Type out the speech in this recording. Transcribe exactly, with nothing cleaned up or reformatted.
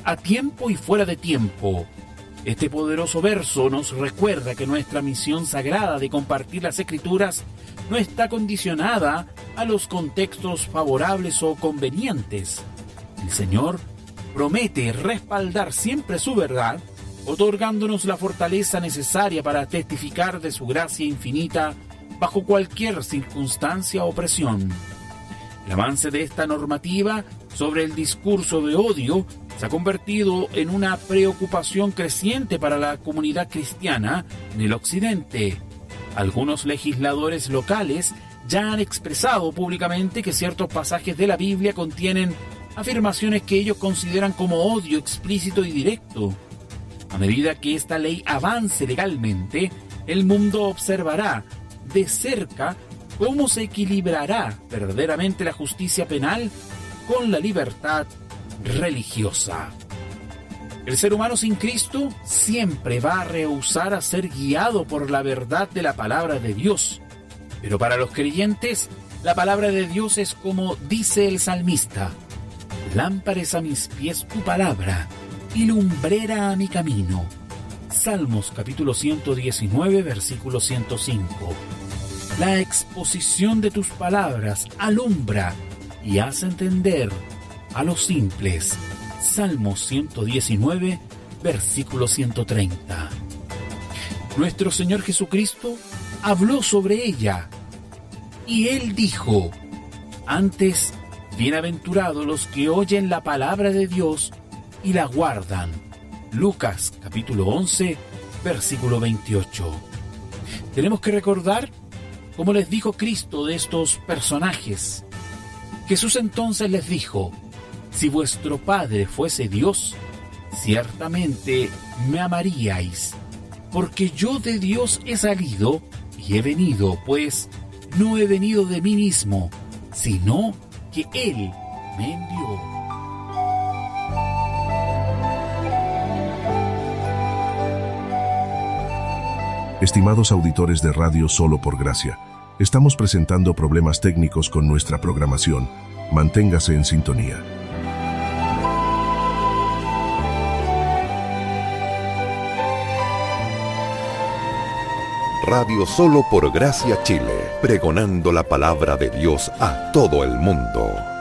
a tiempo y fuera de tiempo. Este poderoso verso nos recuerda que nuestra misión sagrada de compartir las Escrituras no está condicionada a los contextos favorables o convenientes. El Señor promete respaldar siempre su verdad, otorgándonos la fortaleza necesaria para testificar de su gracia infinita bajo cualquier circunstancia o presión. El avance de esta normativa sobre el discurso de odio se ha convertido en una preocupación creciente para la comunidad cristiana en el Occidente. Algunos legisladores locales ya han expresado públicamente que ciertos pasajes de la Biblia contienen afirmaciones que ellos consideran como odio explícito y directo. A medida que esta ley avance legalmente, el mundo observará de cerca cómo se equilibrará verdaderamente la justicia penal con la libertad religiosa. El ser humano sin Cristo siempre va a rehusar a ser guiado por la verdad de la palabra de Dios. Pero para los creyentes, la palabra de Dios es como dice el salmista: lámpara es a mis pies tu palabra y lumbrera a mi camino. Salmos capítulo ciento diecinueve, versículo ciento cinco. La exposición de tus palabras alumbra y hace entender a los simples. Salmos ciento diecinueve, versículo ciento treinta. Nuestro Señor Jesucristo habló sobre ella y Él dijo: antes, bienaventurados los que oyen la palabra de Dios y la guardan. Lucas capítulo once, versículo veintiocho. Tenemos que recordar cómo les dijo Cristo de estos personajes. Jesús entonces les dijo: si vuestro Padre fuese Dios, ciertamente me amaríais, porque yo de Dios he salido y he venido, pues no he venido de mí mismo, sino que Él me envió. Estimados auditores de Radio Solo por Gracia, estamos presentando problemas técnicos con nuestra programación. Manténgase en sintonía. Radio Solo por Gracia Chile, pregonando la palabra de Dios a todo el mundo.